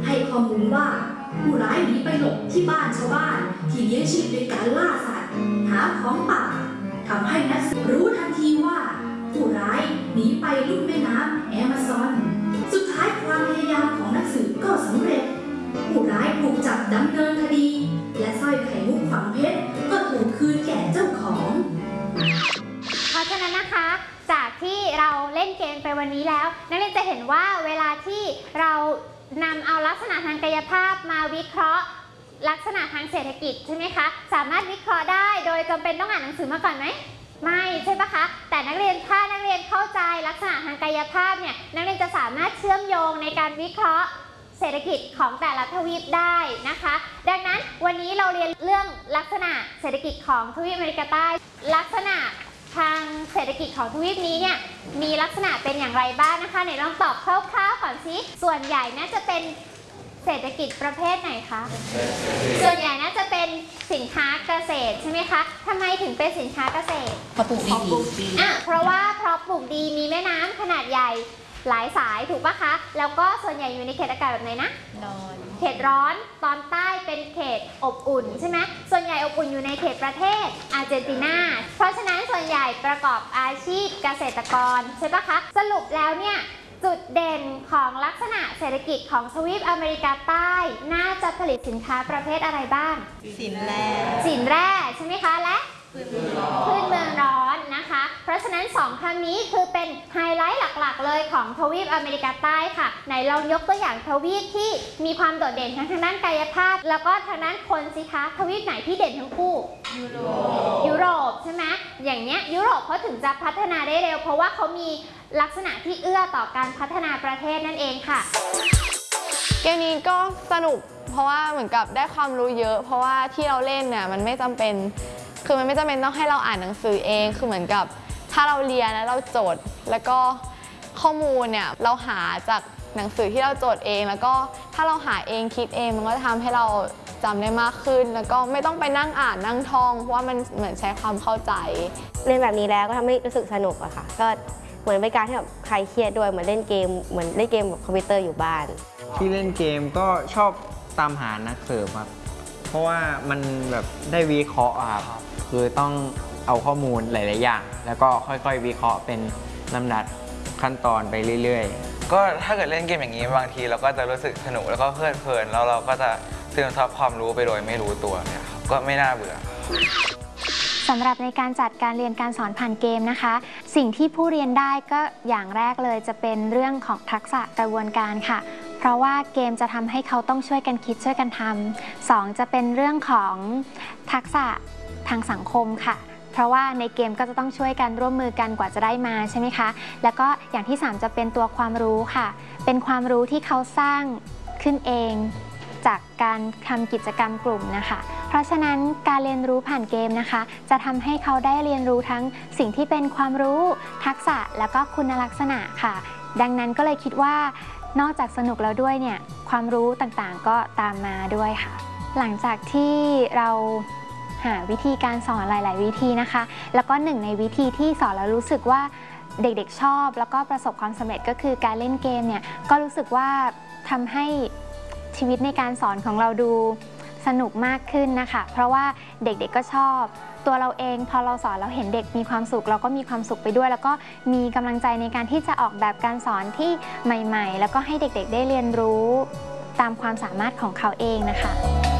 ให้ข้อมูลว่าผู้ร้ายหนีไปหลบที่บ้านชาวบ้านที่เลี้ยงชีพด้วยการล่าสัตว์หาของป่าทำให้นักสืบรู้ทันทีว่าผู้ร้ายหนีไปลุ่มแม่น้ำแอมะซอนสุดท้ายความพยายามของนักสืบก็สำเร็จผู้ร้ายถูกจับดำเนินคดีและสร้อยไข่มุกฝังเพชรก็ถูกคืนแก่เจ้าของเพราะฉะนั้นนะคะจากที่เราเล่นเกมไปวันนี้แล้วนักเรียนจะเห็นว่าเวลาที่เรานำเอาลักษณะทางกายภาพมาวิเคราะห์ลักษณะทางเศรษฐกิจใช่ไหมคะสามารถวิเคราะห์ได้โดยจำเป็นต้องอ่านหนังสือมาก่อนไหมไม่ใช่ปะคะแต่นักเรียนถ้านักเรียนเข้าใจลักษณะทางกายภาพเนี่ยนักเรียนจะสามารถเชื่อมโยงในการวิเคราะห์เศรษฐกิจของแต่ละทวีปได้นะคะดังนั้นวันนี้เราเรียนเรื่องลักษณะเศรษฐกิจของทวีปอเมริกาใต้ลักษณะทางเศรษฐกิจของทวีปนี้เนี่ยมีลักษณะเป็นอย่างไรบ้างนะคะไหนลองตอบคร่าวๆก่อนสิส่วนใหญ่น่าจะเป็นเศรษฐกิจประเภทไหนคะส่วนใหญ่น่าจะเป็นสินค้าเกษตรใช่ไหมคะทำไมถึงเป็นสินค้าเกษตรเพราะปลูกดีเพราะปลูกดีมีแม่น้ำขนาดใหญ่หลายสายถูกปะคะแล้วก็ส่วนใหญ่อยู่ในเขตอากาศแบบไหนนะเขตร้อนตอนใต้เป็นเขตอบอุ่นใช่ไหมส่วนใหญ่อบอุ่นอยู่ในเขตประเทศอาร์เจนตินาเพราะฉะนั้นส่วนใหญ่ประกอบอาชีพเกษตรกรใช่ปะคะสรุปแล้วเนี่ยจุดเด่นของลักษณะเศรษฐกิจของทวีปอเมริกาใต้น่าจะผลิตสินค้าประเภทอะไรบ้างสินแร่ใช่ไหมคะและพืชเมืองร้อนนะคะเพราะฉะนั้น2คำนี้คือเป็นไฮไลท์หลักๆเลยของทวีปอเมริกาใต้ค่ะไหนลองยกตัวอย่างทวีปที่มีความโดดเด่นทั้งทางด้านกายภาพแล้วก็ทางด้านคนสิคะทวีปไหนที่เด่นทั้งคู่ยุโรปใช่ไหมอย่างเนี้ยยุโรปเขาถึงจะพัฒนาได้เร็วเพราะว่าเขามีลักษณะที่เอื้อต่อการพัฒนาประเทศนั่นเองค่ะเกมนี้ก็สนุกเพราะว่าเหมือนกับได้ความรู้เยอะเพราะว่าที่เราเล่นเนี่ยมันไม่จำเป็นต้องให้เราอ่านหนังสือเองคือเหมือนกับถ้าเราเรียนแล้วเราจดแล้วก็ข้อมูลเนี่ยเราหาจากหนังสือที่เราจดเองแล้วก็ถ้าเราหาเองคิดเองมันก็จะทำให้เราจำได้มากขึ้นแล้วก็ไม่ต้องไปนั่งอ่านนั่งท่องเพราะว่ามันเหมือนใช้ความเข้าใจเล่นแบบนี้แล้วก็ทำให้รู้สึกสนุกอะค่ะก็เหมือนเป็นการที่แบบคลายเครียดด้วยเหมือนเล่นเกมแบบคอมพิวเตอร์อยู่บ้านที่เล่นเกมก็ชอบตามหานักสืบครับเพราะว่ามันแบบได้วิเคราะห์ครับคือต้องเอาข้อมูลหลายๆอย่างแล้วก็ค่อยๆวิเคราะห์เป็นลำดับขั้นตอนไปเรื่อยๆก็ถ้าเกิดเล่นเกมอย่างนี้บางทีเราก็จะรู้สึกสนุกแล้วก็เพลิดเพลินแล้วเราก็จะซึมซับความรู้ไปโดยไม่รู้ตัวเนี่ยครับก็ไม่น่าเบื่อสำหรับในการจัดการเรียนการสอนผ่านเกมนะคะสิ่งที่ผู้เรียนได้ก็อย่างแรกเลยจะเป็นเรื่องของทักษะกระบวนการค่ะเพราะว่าเกมจะทำให้เขาต้องช่วยกันคิดช่วยกันทำ2จะเป็นเรื่องของทักษะทางสังคมค่ะเพราะว่าในเกมก็จะต้องช่วยกันร่วมมือกันกว่าจะได้มาใช่ไหมคะแล้วก็อย่างที่3จะเป็นตัวความรู้ค่ะเป็นความรู้ที่เขาสร้างขึ้นเองจากการทำกิจกรรมกลุ่มนะคะเพราะฉะนั้นการเรียนรู้ผ่านเกมนะคะจะทำให้เขาได้เรียนรู้ทั้งสิ่งที่เป็นความรู้ทักษะแล้วก็คุณลักษณะค่ะดังนั้นก็เลยคิดว่านอกจากสนุกแล้วด้วยเนี่ยความรู้ต่างๆก็ตามมาด้วยค่ะหลังจากที่เราหาวิธีการสอนหลายๆวิธีนะคะแล้วก็หนึ่งในวิธีที่สอนแล้วรู้สึกว่าเด็กๆชอบแล้วก็ประสบความสำเร็จก็คือการเล่นเกมเนี่ยก็รู้สึกว่าทำให้ชีวิตในการสอนของเราดูสนุกมากขึ้นนะคะเพราะว่าเด็กๆก็ชอบตัวเราเองพอเราสอนเราเห็นเด็กมีความสุขเราก็มีความสุขไปด้วยแล้วก็มีกำลังใจในการที่จะออกแบบการสอนที่ใหม่ๆแล้วก็ให้เด็กๆได้เรียนรู้ตามความสามารถของเขาเองนะคะ